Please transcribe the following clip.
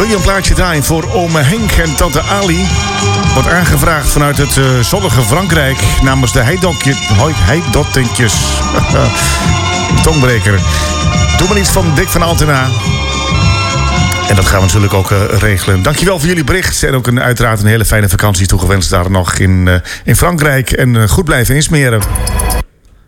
je een plaatje draaien voor ome Henk en tante Ali? Wordt aangevraagd vanuit het zonnige Frankrijk namens de heidottentjes. Tongbreker. Doe maar iets van Dick van Altena. En dat gaan we natuurlijk ook regelen. Dankjewel voor jullie bericht. En ook uiteraard een hele fijne vakantie toegewenst daar nog in Frankrijk. En goed blijven insmeren.